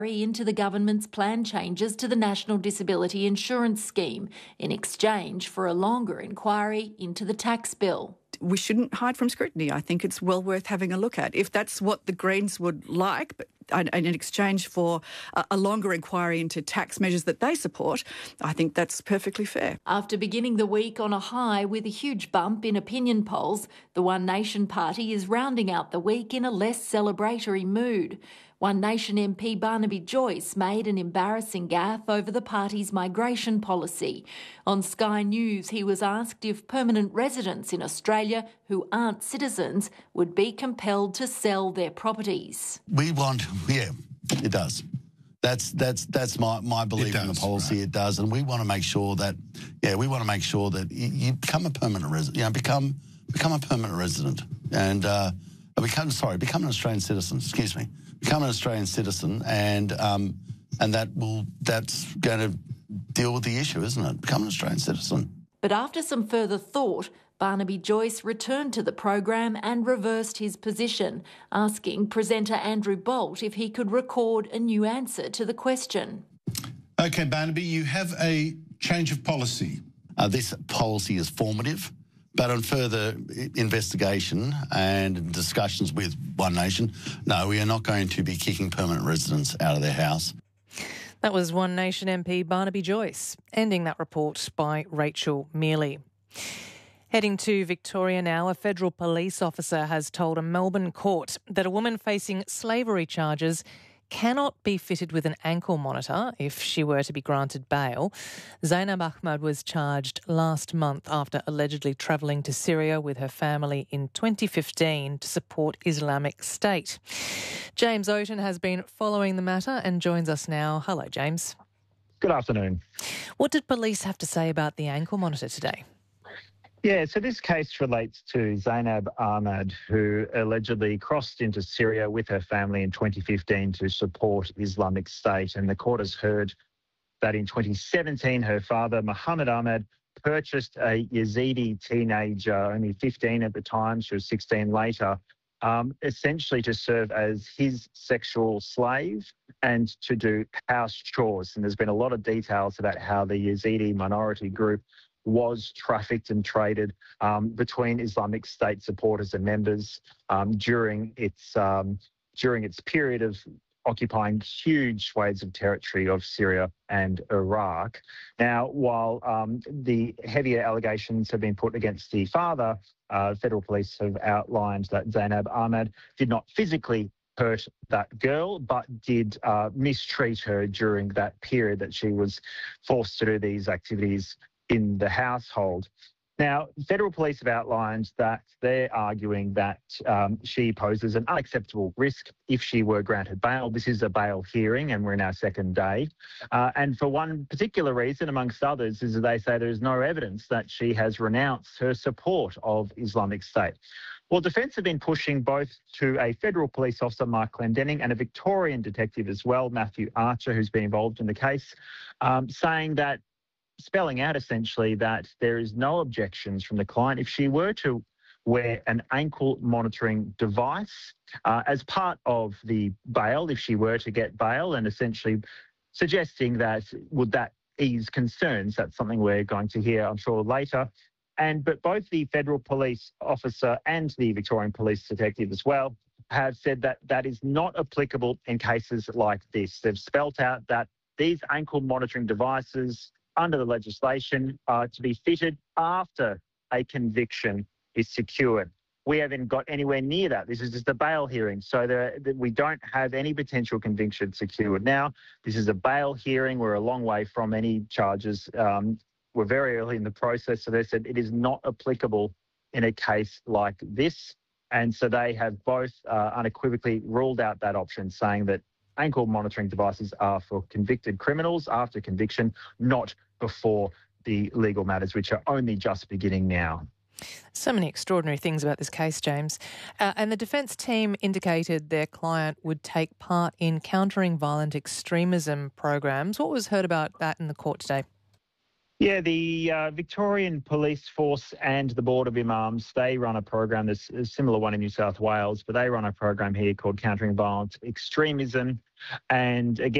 into the government's planned changes to the National Disability Insurance Scheme in exchange for a longer inquiry into the tax bill. We shouldn't hide from scrutiny. I think it's well worth having a look at. If that's what the Greens would like, and in exchange for a longer inquiry into tax measures that they support, I think that's perfectly fair. After beginning the week on a high with a huge bump in opinion polls, the One Nation party is rounding out the week in a less celebratory mood. One Nation MP Barnaby Joyce made an embarrassing gaffe over the party's migration policy. On Sky News, he was asked if permanent residents in Australia who aren't citizens would be compelled to sell their properties. We want, it does. That's my belief in the policy. Right. It does, and we want to make sure that, you become a permanent resident. Become a permanent resident, and become an Australian citizen. Excuse me. Become an Australian citizen, and that's going to deal with the issue, isn't it? Become an Australian citizen. But after some further thought, Barnaby Joyce returned to the program and reversed his position, asking presenter Andrew Bolt if he could record a new answer to the question. OK, Barnaby, you have a change of policy. This policy is formative. But on further investigation and discussions with One Nation, no, we are not going to be kicking permanent residents out of their house. That was One Nation MP Barnaby Joyce, ending that report by Rachel Mealy. Heading to Victoria now, a federal police officer has told a Melbourne court that a woman facing slavery charges cannot be fitted with an ankle monitor if she were to be granted bail. Zainab Ahmed was charged last month after allegedly travelling to Syria with her family in 2015 to support Islamic State. James Oaten has been following the matter and joins us now. Hello, James. Good afternoon. What did police have to say about the ankle monitor today? Yeah, so this case relates to Zainab Ahmed, who allegedly crossed into Syria with her family in 2015 to support Islamic State. And the court has heard that in 2017, her father, Mohammed Ahmed, purchased a Yazidi teenager, only 15 at the time, she was 16 later, essentially to serve as his sexual slave and to do house chores. And there's been a lot of details about how the Yazidi minority group was trafficked and traded between Islamic State supporters and members during its period of occupying huge swathes of territory of Syria and Iraq. Now, while the heavier allegations have been put against the father, federal police have outlined that Zainab Ahmed did not physically hurt that girl, but did mistreat her during that period that she was forced to do these activities in the household. Now, federal police have outlined that they're arguing that she poses an unacceptable risk if she were granted bail. This is a bail hearing and we're in our second day. And for one particular reason, amongst others, is that they say there is no evidence that she has renounced her support of Islamic State. Well, defence have been pushing both to a federal police officer, Mark Clendenning, and a Victorian detective as well, Matthew Archer, who's been involved in the case, spelling out essentially that there is no objections from the client if she were to wear an ankle monitoring device as part of the bail, if she were to get bail, and essentially suggesting that would that ease concerns. That's something we're going to hear, I'm sure, later. But both the federal police officer and the Victorian police detective as well have said that that is not applicable in cases like this. They've spelt out that these ankle monitoring devices under the legislation are to be fitted after a conviction is secured. We haven't got anywhere near that. This is just a bail hearing, so we don't have any potential conviction secured. Now, this is a bail hearing. We're a long way from any charges. We're very early in the process, so they said it is not applicable in a case like this. And so they have both unequivocally ruled out that option, saying that ankle monitoring devices are for convicted criminals after conviction, not before the legal matters, which are only just beginning now. So many extraordinary things about this case, James. And the defence team indicated their client would take part in countering violent extremism programs. What was heard about that in the court today? Yeah, the Victorian Police Force and the Board of Imams, they run a program, there's a similar one in New South Wales, but they run a program here called Countering Violent Extremism. And again,